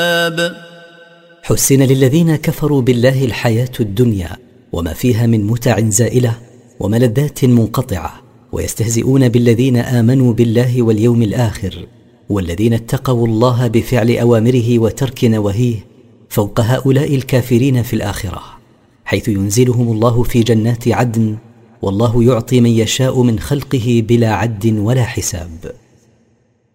حسن للذين كفروا بالله الحياة الدنيا وما فيها من متع زائلة وملذات منقطعة، ويستهزئون بالذين آمنوا بالله واليوم الآخر والذين اتقوا الله بفعل أوامره وترك نواهيه فوق هؤلاء الكافرين في الآخرة، حيث ينزلهم الله في جنات عدن، والله يعطي من يشاء من خلقه بلا عد ولا حساب.